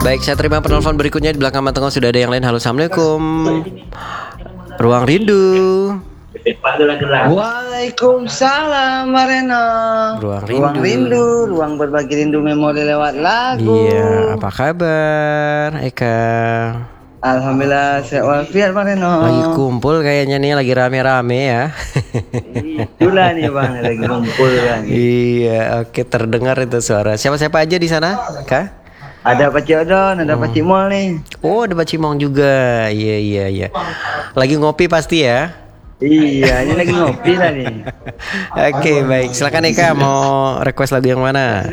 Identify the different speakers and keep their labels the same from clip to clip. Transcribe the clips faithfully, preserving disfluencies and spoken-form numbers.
Speaker 1: Baik, saya terima penelpon berikutnya. Di belakang Matenggo sudah ada yang lain. Halo, assalamualaikum. Ruang Rindu.
Speaker 2: Waalaikumsalam Mareno.
Speaker 1: Ruang Rindu.
Speaker 2: Ruang rindu, ruang berbagi rindu memori lewat lagu.
Speaker 1: Iya, apa kabar Eka?
Speaker 2: Alhamdulillah sehat walafiat Mareno.
Speaker 1: Lagi kumpul kayaknya nih, lagi rame-rame ya.
Speaker 2: Itulah nih Bang, lagi kumpul kan.
Speaker 1: Iya, oke, terdengar itu suara. Siapa-siapa aja di sana, Kak?
Speaker 2: Ada Pak Odon, ada Pak Mol nih.
Speaker 1: Oh, ada Pak Cimong juga. Iya, iya, iya. Lagi ngopi pasti ya?
Speaker 2: Iya, ini lagi ngopi lah nih.
Speaker 1: Oke, baik. Silakan Eka, mau request lagu yang mana?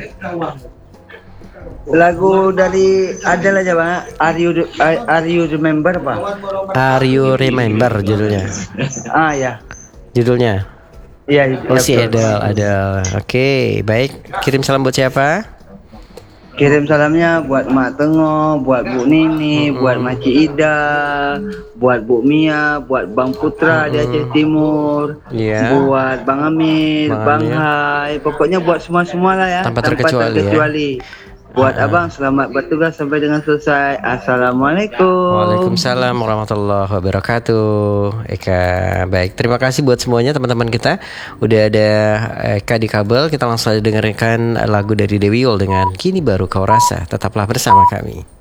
Speaker 2: Lagu dari Adele aja Bang. Are you Are you remember Pak?
Speaker 1: Are you remember judulnya?
Speaker 2: Ah ya.
Speaker 1: Judulnya?
Speaker 2: Iya,
Speaker 1: Oh, si Adele, Adele. Oke, baik. Kirim salam buat siapa?
Speaker 2: Kirim salamnya buat Mak Tengo, buat Bu Nini, mm-hmm. buat Maci Ida, buat Bu Mia, buat Bang Putra mm-hmm. di Aceh Timur, yeah. buat Bang Amir, Bang, Bang Hai, pokoknya buat semua-semua lah ya,
Speaker 1: tanpa terkecuali, tanpa terkecuali. Ya?
Speaker 2: Buat uh-huh. Abang selamat bertugas sampai dengan selesai. Assalamualaikum.
Speaker 1: Waalaikumsalam warahmatullahi wabarakatuh. Eka, baik, terima kasih buat semuanya teman-teman kita. Udah ada Eka di kabel. Kita langsung dengarkan lagu dari Dewi Yul dengan Kini Baru Kau Rasa. Tetaplah bersama kami.